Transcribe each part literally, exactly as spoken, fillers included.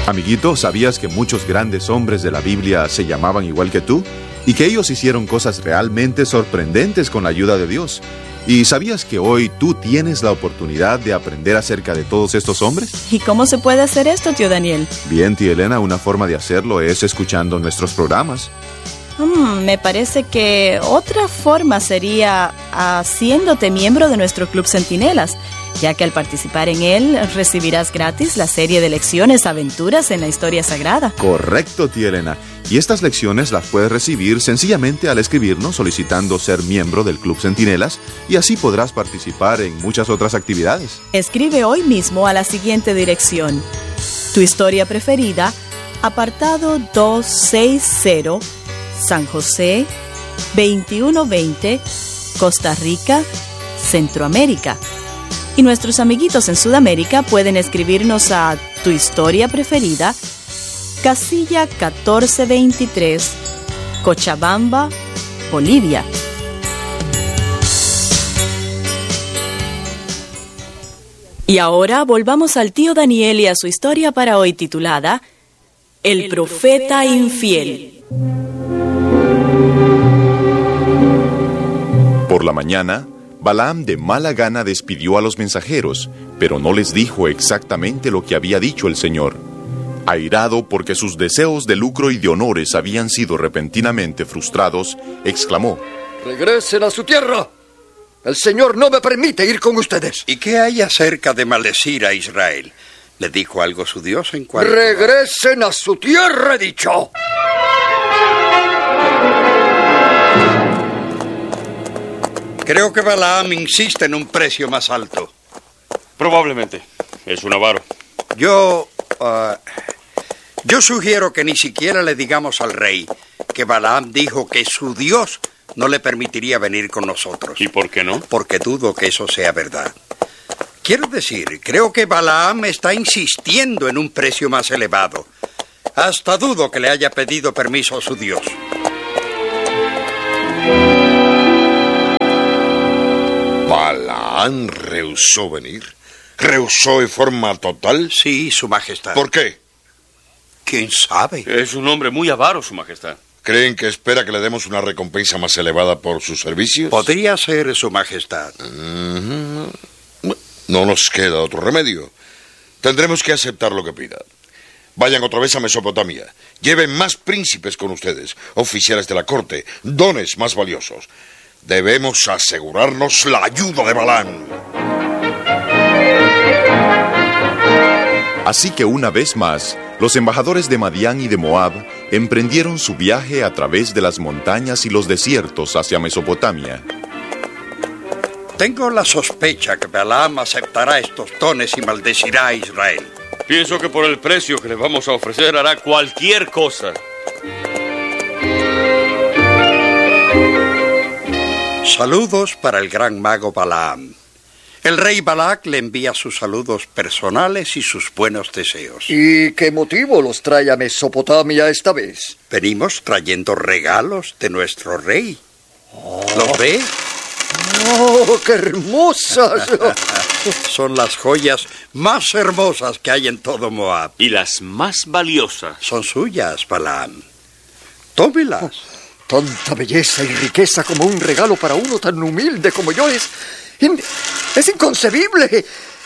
Amiguito, ¿sabías que muchos grandes hombres de la Biblia se llamaban igual que tú? Y que ellos hicieron cosas realmente sorprendentes con la ayuda de Dios. ¿Y sabías que hoy tú tienes la oportunidad de aprender acerca de todos estos hombres? ¿Y cómo se puede hacer esto, tío Daniel? Bien, tía Elena, una forma de hacerlo es escuchando nuestros programas. Hmm, me parece que otra forma sería haciéndote miembro de nuestro Club Centinelas, ya que al participar en él recibirás gratis la serie de lecciones Aventuras en la Historia Sagrada. Correcto, tía Elena. Y estas lecciones las puedes recibir sencillamente al escribirnos solicitando ser miembro del Club Centinelas, y así podrás participar en muchas otras actividades. Escribe hoy mismo a la siguiente dirección: Tu historia preferida, apartado doscientos sesenta, San José, veintiuno veinte, Costa Rica, Centroamérica. Y nuestros amiguitos en Sudamérica pueden escribirnos a Tu historia preferida, casilla catorce veintitrés, Cochabamba, Bolivia. Y ahora volvamos al tío Daniel y a su historia para hoy titulada El, El profeta, profeta infiel. infiel. Por la mañana, Balaam de mala gana despidió a los mensajeros, pero no les dijo exactamente lo que había dicho el Señor. Airado porque sus deseos de lucro y de honores habían sido repentinamente frustrados, exclamó: ¡Regresen a su tierra! El Señor no me permite ir con ustedes. ¿Y qué hay acerca de maldecir a Israel? ¿Le dijo algo su Dios en cuanto? ¡Regresen a su tierra, he dicho! Creo que Balaam insiste en un precio más alto. Probablemente. Es un avaro. Yo... Uh, yo sugiero que ni siquiera le digamos al rey que Balaam dijo que su Dios no le permitiría venir con nosotros. ¿Y por qué no? Porque dudo que eso sea verdad. Quiero decir, creo que Balaam está insistiendo en un precio más elevado. Hasta dudo que le haya pedido permiso a su Dios. ¿Balaam rehusó venir? ¿Rehusó en forma total? Sí, Su Majestad. ¿Por qué? ¿Quién sabe? Es un hombre muy avaro, Su Majestad. ¿Creen que espera que le demos una recompensa más elevada por sus servicios? Podría ser, Su Majestad. Uh-huh. No nos queda otro remedio. Tendremos que aceptar lo que pida. Vayan otra vez a Mesopotamia. Lleven más príncipes con ustedes, oficiales de la corte, dones más valiosos. Debemos asegurarnos la ayuda de Balaam. Así que una vez más, los embajadores de Madián y de Moab emprendieron su viaje a través de las montañas y los desiertos hacia Mesopotamia. Tengo la sospecha que Balaam aceptará estos dones y maldecirá a Israel. Pienso que por el precio que le vamos a ofrecer hará cualquier cosa. Saludos para el gran mago Balaam. El rey Balac le envía sus saludos personales y sus buenos deseos. ¿Y qué motivo los trae a Mesopotamia esta vez? Venimos trayendo regalos de nuestro rey. Oh. ¿Los ve? ¡Oh, qué hermosas! Son las joyas más hermosas que hay en todo Moab. Y las más valiosas. Son suyas, Balaam. Tómelas. Oh, tanta belleza y riqueza como un regalo para uno tan humilde como yo es... ¡Es inconcebible!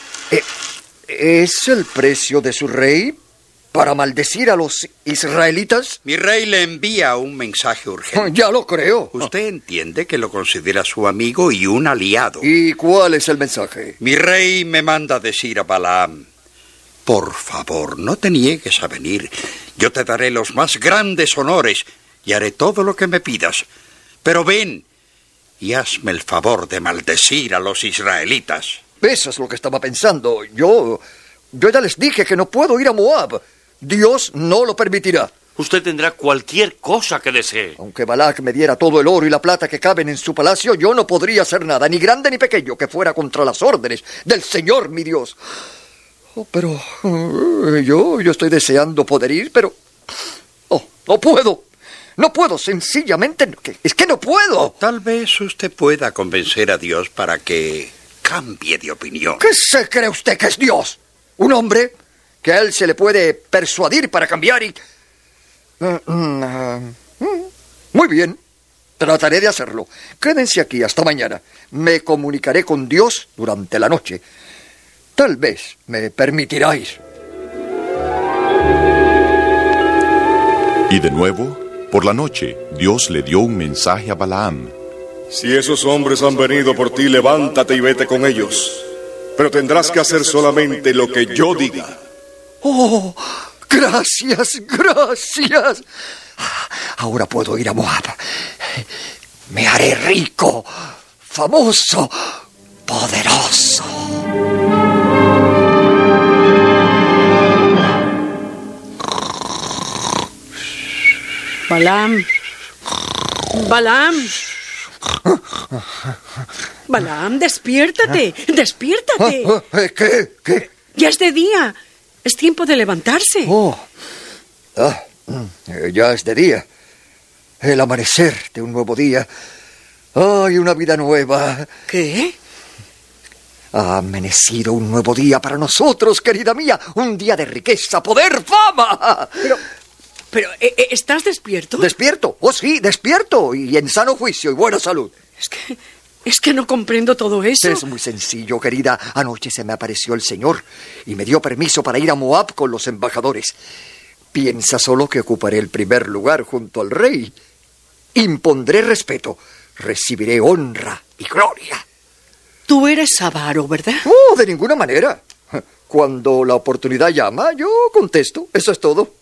¿Es el precio de su rey para maldecir a los israelitas? Mi rey le envía un mensaje urgente. Ya lo creo. Usted entiende que lo considera su amigo y un aliado. ¿Y cuál es el mensaje? Mi rey me manda decir a Balaam: por favor, no te niegues a venir. Yo te daré los más grandes honores y haré todo lo que me pidas. Pero ven y hazme el favor de maldecir a los israelitas. Eso es lo que estaba pensando. Yo... Yo ya les dije que no puedo ir a Moab. Dios no lo permitirá. Usted tendrá cualquier cosa que desee. Aunque Balac me diera todo el oro y la plata que caben en su palacio, yo no podría hacer nada, ni grande ni pequeño, que fuera contra las órdenes del Señor, mi Dios. Oh, pero... Uh, yo, yo estoy deseando poder ir, pero... Oh, no puedo. No puedo, sencillamente, es que no puedo. Tal vez usted pueda convencer a Dios para que cambie de opinión. ¿Qué se cree usted que es Dios? ¿Un hombre que a él se le puede persuadir para cambiar y... Uh, uh, uh, muy bien, trataré de hacerlo. Quédense aquí hasta mañana. Me comunicaré con Dios durante la noche. Tal vez me permitiráis. Y de nuevo, por la noche, Dios le dio un mensaje a Balaam. Si esos hombres han venido por ti, levántate y vete con ellos. Pero tendrás que hacer solamente lo que yo diga. ¡Oh! ¡Gracias, gracias! Ahora puedo ir a Moab. Me haré rico, famoso, poderoso. Balaam. Balaam. Balaam, despiértate, despiértate. ¿Qué? ¿Qué? Ya es de día. Es tiempo de levantarse. Oh. Ah, ya es de día. El amanecer de un nuevo día. ¡Ay, una vida nueva! ¿Qué? Ha amanecido un nuevo día para nosotros, querida mía. Un día de riqueza, poder, fama. Pero, pero, ¿estás despierto? ¿Despierto? Oh, sí, despierto. Y en sano juicio y buena salud. Es que... Es que no comprendo todo eso. Es muy sencillo, querida. Anoche se me apareció el Señor y me dio permiso para ir a Moab con los embajadores. Piensa solo que ocuparé el primer lugar junto al rey. Impondré respeto, recibiré honra y gloria. Tú eres avaro, ¿verdad? Oh, de ninguna manera. Cuando la oportunidad llama, yo contesto. Eso es todo.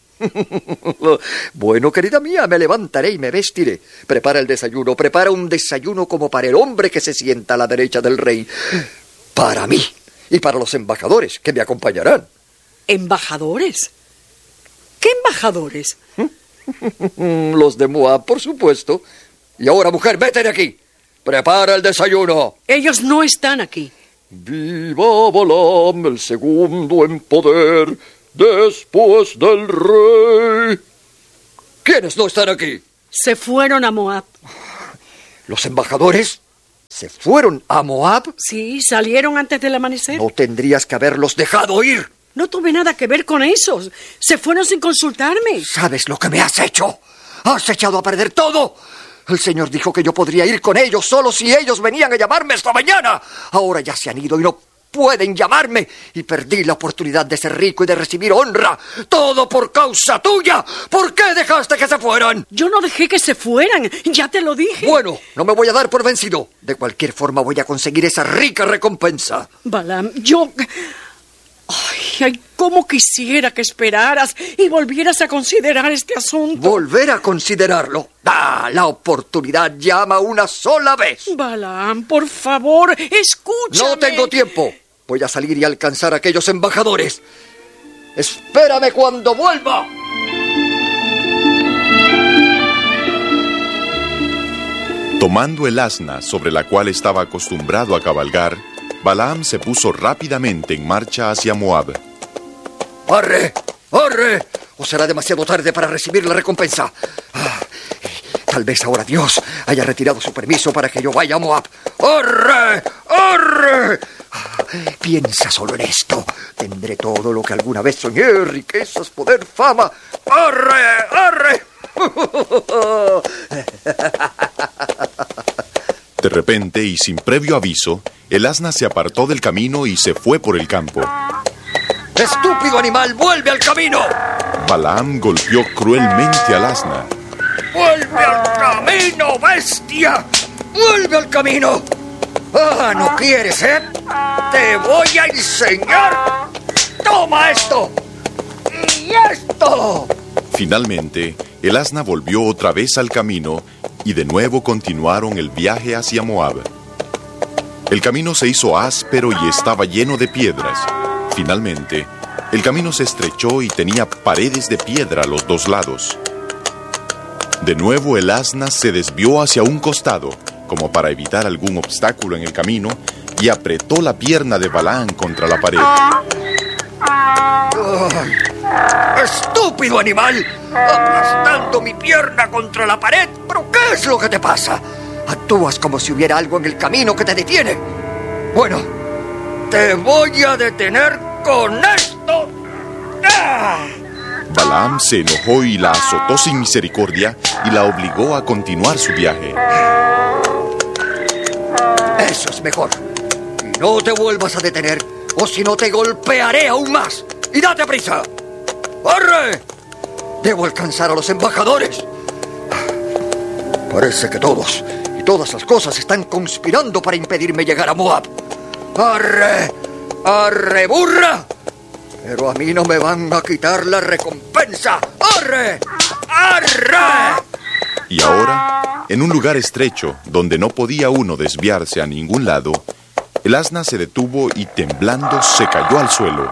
Bueno, querida mía, me levantaré y me vestiré. Prepara el desayuno, prepara un desayuno como para el hombre que se sienta a la derecha del rey. Para mí y para los embajadores que me acompañarán. ¿Embajadores? ¿Qué embajadores? Los de Moab, por supuesto. Y ahora, mujer, vete de aquí. Prepara el desayuno. Ellos no están aquí. Viva Balaam, el segundo en poder después del rey. ¿Quiénes no están aquí? Se fueron a Moab. ¿Los embajadores se fueron a Moab? Sí, salieron antes del amanecer. No tendrías que haberlos dejado ir. No tuve nada que ver con esos. Se fueron sin consultarme. ¿Sabes lo que me has hecho? Has echado a perder todo. El Señor dijo que yo podría ir con ellos solo si ellos venían a llamarme esta mañana. Ahora ya se han ido y no pueden llamarme. Y perdí la oportunidad de ser rico y de recibir honra. Todo por causa tuya. ¿Por qué dejaste que se fueran? Yo no dejé que se fueran. Ya te lo dije. Bueno, no me voy a dar por vencido. De cualquier forma voy a conseguir esa rica recompensa. Balaam, yo... Ay, ay, cómo quisiera que esperaras y volvieras a considerar este asunto. ¿Volver a considerarlo? Ah, la oportunidad llama una sola vez. Balaam, por favor, escúchame. No tengo tiempo. Voy a salir y alcanzar a aquellos embajadores. Espérame cuando vuelva. Tomando el asna sobre la cual estaba acostumbrado a cabalgar, Balaam se puso rápidamente en marcha hacia Moab. ¡Arre! ¡Arre! ¿O será demasiado tarde para recibir la recompensa? Ah, tal vez ahora Dios haya retirado su permiso para que yo vaya a Moab. ¡Arre! ¡Arre! Ah, piensa solo en esto. Tendré todo lo que alguna vez soñé: riquezas, poder, fama. ¡Arre! ¡Arre! De repente, y sin previo aviso, el asna se apartó del camino y se fue por el campo. ¡Estúpido animal! ¡Vuelve al camino! Balaam golpeó cruelmente al asna. ¡Vuelve al camino, bestia! ¡Vuelve al camino! ¡Ah, no quieres, eh! ¡Te voy a enseñar! ¡Toma esto! ¡Y esto! Finalmente, el asna volvió otra vez al camino y de nuevo continuaron el viaje hacia Moab. El camino se hizo áspero y estaba lleno de piedras. Finalmente, el camino se estrechó y tenía paredes de piedra a los dos lados. De nuevo el asna se desvió hacia un costado, como para evitar algún obstáculo en el camino, y apretó la pierna de Balaam contra la pared. ¡Ay! ¡Estúpido animal! ¡Aplastando mi pierna contra la pared! ¿Pero qué es lo que te pasa? Actúas como si hubiera algo en el camino que te detiene. Bueno, te voy a detener con esto. Balaam se enojó y la azotó sin misericordia y la obligó a continuar su viaje. Eso es mejor. Y no te vuelvas a detener, o si no te golpearé aún más. ¡Y date prisa! ¡Corre! Debo alcanzar a los embajadores. Parece que todos y todas las cosas están conspirando para impedirme llegar a Moab. ¡Arre! ¡Arre, burra! Pero a mí no me van a quitar la recompensa. ¡Arre! ¡Arre! Y ahora, en un lugar estrecho, donde no podía uno desviarse a ningún lado, el asna se detuvo y temblando se cayó al suelo.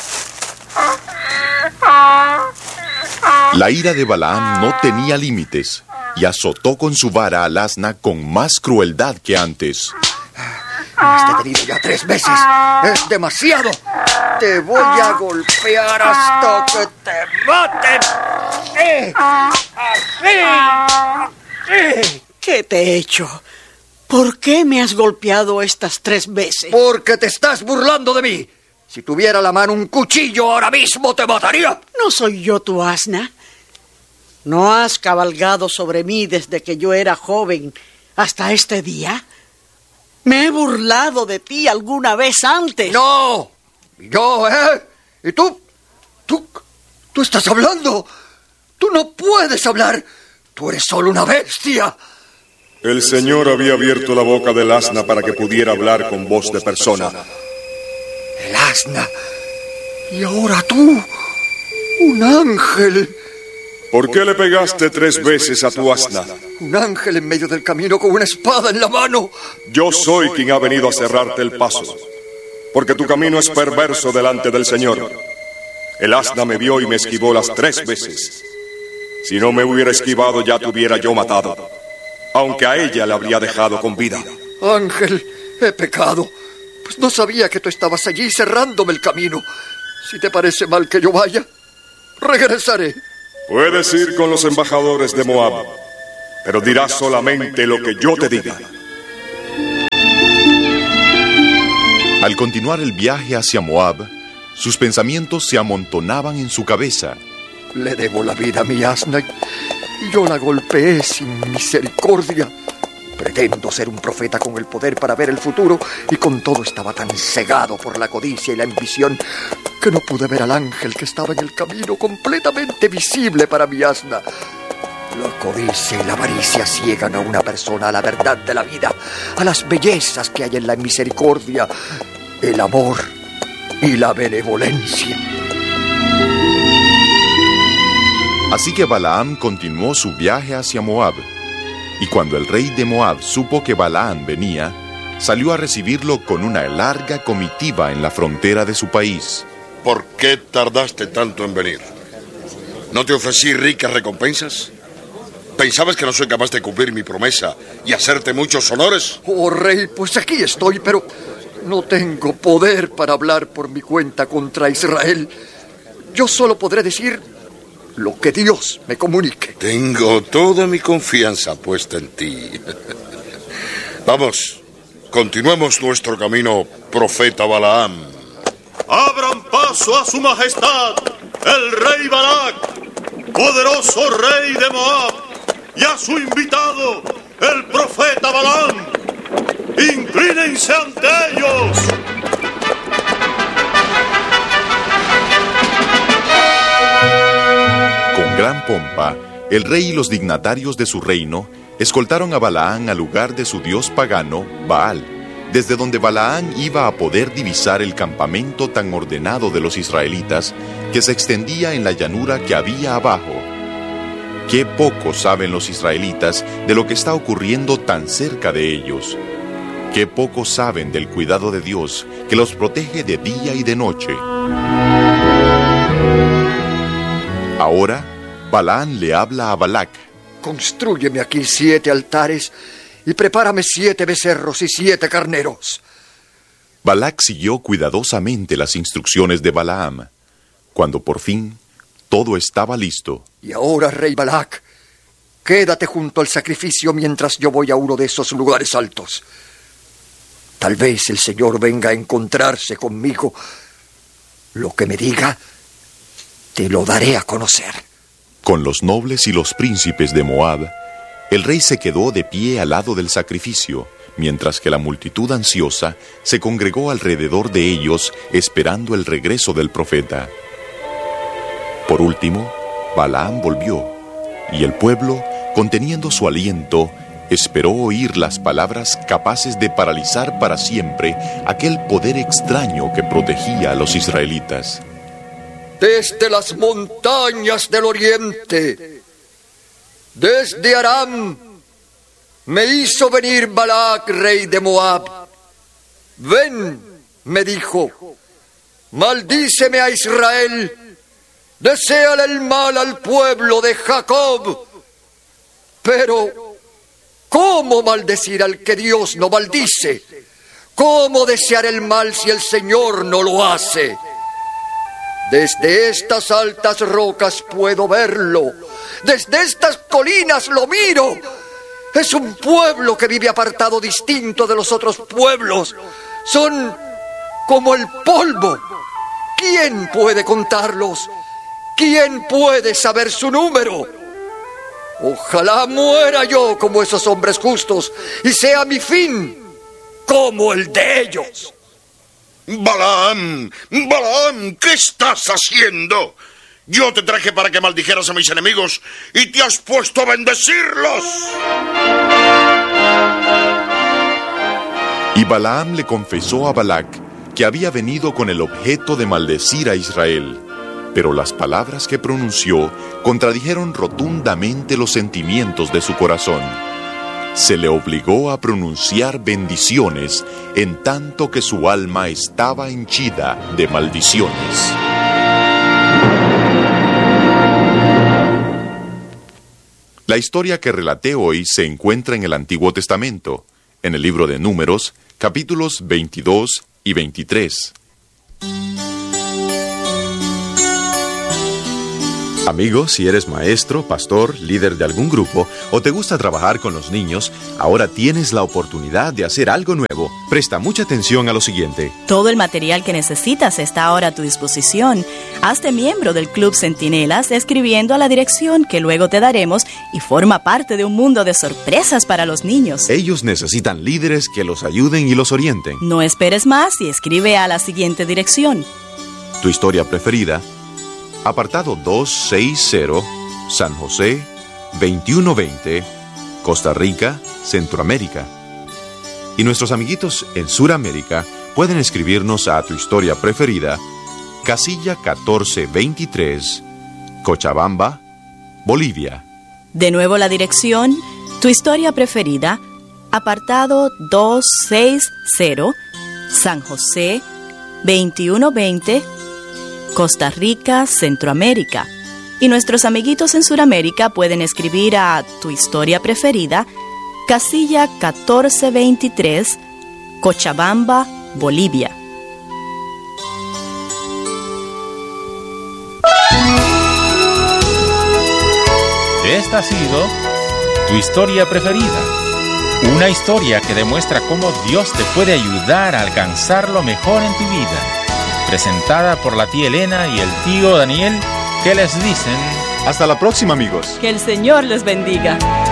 La ira de Balaam no tenía límites y azotó con su vara al asna con más crueldad que antes. Me has detenido ya tres veces. ¡Es demasiado! Te voy a golpear hasta que te maten. ¡Eh! ¡Así! ¡Eh! ¿Qué te he hecho? ¿Por qué me has golpeado estas tres veces? Porque te estás burlando de mí. Si tuviera a la mano un cuchillo, ahora mismo te mataría. ¿No soy yo tu asna? ¿No has cabalgado sobre mí desde que yo era joven hasta este día? ¿Me he burlado de ti alguna vez antes? ¡No! ¿Yo, eh? ¿Y tú? ¿Tú? ¿Tú estás hablando? ¡Tú no puedes hablar! ¡Tú eres solo una bestia! El Señor había abierto la boca del asna para que pudiera hablar con voz de persona. El asna. Y ahora tú, un ángel. ¿Por qué le pegaste tres veces a tu asna? Un ángel en medio del camino con una espada en la mano. Yo soy quien ha venido a cerrarte el paso, porque tu camino es perverso delante del Señor. El asna me vio y me esquivó las tres veces. Si no me hubiera esquivado, ya te hubiera yo matado, aunque a ella la habría dejado con vida. Ángel, he pecado, pues no sabía que tú estabas allí cerrándome el camino. Si te parece mal que yo vaya, regresaré. Puedes ir con los embajadores de Moab, pero dirás solamente lo que yo te diga. Al continuar el viaje hacia Moab, sus pensamientos se amontonaban en su cabeza. Le debo la vida a mi asna y yo la golpeé sin misericordia. Pretendo ser un profeta con el poder para ver el futuro y con todo estaba tan cegado por la codicia y la ambición que no pude ver al ángel que estaba en el camino completamente visible para mi asna. La codicia y la avaricia ciegan a una persona a la verdad de la vida, a las bellezas que hay en la misericordia, el amor y la benevolencia. Así que Balaam continuó su viaje hacia Moab. Y cuando el rey de Moab supo que Balaam venía, salió a recibirlo con una larga comitiva en la frontera de su país. ¿Por qué tardaste tanto en venir? ¿No te ofrecí ricas recompensas? ¿Pensabas que no soy capaz de cumplir mi promesa y hacerte muchos honores? Oh, rey, pues aquí estoy, pero no tengo poder para hablar por mi cuenta contra Israel. Yo solo podré decir lo que Dios me comunique. Tengo toda mi confianza puesta en ti. Vamos, continuemos nuestro camino, profeta Balaam. Abran paso a su majestad, el rey Balac, poderoso rey de Moab, y a su invitado, el profeta Balaam. Inclínense ante ellos. Con gran pompa, el rey y los dignatarios de su reino escoltaron a Balaam al lugar de su dios pagano, Baal, desde donde Balaam iba a poder divisar el campamento tan ordenado de los israelitas que se extendía en la llanura que había abajo. Qué poco saben los israelitas de lo que está ocurriendo tan cerca de ellos. Qué poco saben del cuidado de Dios que los protege de día y de noche. Ahora, Balaam le habla a Balac. Constrúyeme aquí siete altares y prepárame siete becerros y siete carneros. Balac siguió cuidadosamente las instrucciones de Balaam. Cuando por fin todo estaba listo. Y ahora, rey Balac, quédate junto al sacrificio mientras yo voy a uno de esos lugares altos. Tal vez el Señor venga a encontrarse conmigo. Lo que me diga, te lo daré a conocer. Con los nobles y los príncipes de Moab, el rey se quedó de pie al lado del sacrificio, mientras que la multitud ansiosa se congregó alrededor de ellos esperando el regreso del profeta. Por último, Balaam volvió, y el pueblo, conteniendo su aliento, esperó oír las palabras capaces de paralizar para siempre aquel poder extraño que protegía a los israelitas. Desde las montañas del oriente, desde Aram, me hizo venir Balac, rey de Moab. Ven, me dijo, maldíceme a Israel, deséale el mal al pueblo de Jacob. Pero, ¿cómo maldecir al que Dios no maldice? ¿Cómo desear el mal si el Señor no lo hace? Desde estas altas rocas puedo verlo. Desde estas colinas lo miro. Es un pueblo que vive apartado, distinto de los otros pueblos. Son como el polvo. ¿Quién puede contarlos? ¿Quién puede saber su número? Ojalá muera yo como esos hombres justos y sea mi fin como el de ellos. Balaam, Balaam, ¿qué estás haciendo? Yo te traje para que maldijeras a mis enemigos y te has puesto a bendecirlos. Y Balaam le confesó a Balac que había venido con el objeto de maldecir a Israel, pero las palabras que pronunció contradijeron rotundamente los sentimientos de su corazón. Se le obligó a pronunciar bendiciones en tanto que su alma estaba henchida de maldiciones. La historia que relaté hoy se encuentra en el Antiguo Testamento, en el libro de Números, capítulos veintidós y veintitrés. Amigos, si eres maestro, pastor, líder de algún grupo o te gusta trabajar con los niños, ahora tienes la oportunidad de hacer algo nuevo. Presta mucha atención a lo siguiente. Todo el material que necesitas está ahora a tu disposición. Hazte miembro del Club Centinelas escribiendo a la dirección que luego te daremos y forma parte de un mundo de sorpresas para los niños. Ellos necesitan líderes que los ayuden y los orienten. No esperes más y escribe a la siguiente dirección. Tu historia preferida, apartado doscientos sesenta, San José, veintiuno veinte, Costa Rica, Centroamérica. Y nuestros amiguitos en Suramérica pueden escribirnos a tu historia preferida, casilla catorce veintitrés, Cochabamba, Bolivia. De nuevo la dirección, tu historia preferida, apartado doscientos sesenta, San José, veintiuno veinte, Costa Rica, Centroamérica. Y nuestros amiguitos en Suramérica pueden escribir a tu historia preferida, casilla catorce veintitrés, Cochabamba, Bolivia. Esta ha sido tu historia preferida. Una historia que demuestra cómo Dios te puede ayudar a alcanzar lo mejor en tu vida. Presentada por la tía Elena y el tío Daniel, que les dicen... Hasta la próxima, amigos. Que el Señor les bendiga.